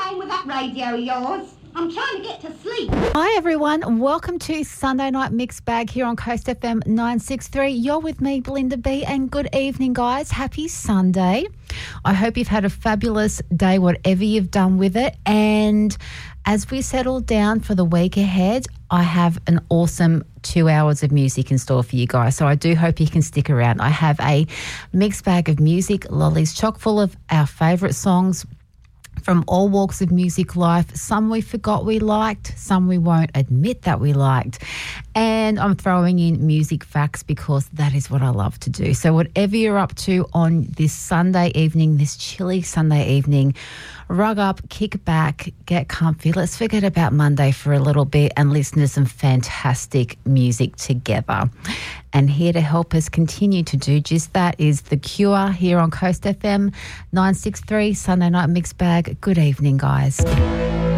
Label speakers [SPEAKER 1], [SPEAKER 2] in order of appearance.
[SPEAKER 1] playing with that radio of yours? I'm trying to get to sleep.
[SPEAKER 2] Hi everyone, welcome to Sunday Night Mixed Bag here on Coast FM 963. You're with me, Belinda B, and good evening guys. Happy Sunday. I hope you've had a fabulous day, whatever you've done with it. And as we settle down for the week ahead, I have an awesome 2 hours of music in store for you guys. So I do hope you can stick around. I have a mixed bag of music, lollies chock full of our favourite songs from all walks of music life. Some we forgot we liked, some we won't admit that we liked. And I'm throwing in music facts because that is what I love to do. So whatever you're up to on this Sunday evening, this chilly Sunday evening, rug up, kick back, get comfy. Let's forget about Monday for a little bit and listen to some fantastic music together. And here to help us continue to do just that is The Cure here on Coast FM 963 Sunday Night Mixed Bag. Good evening, guys.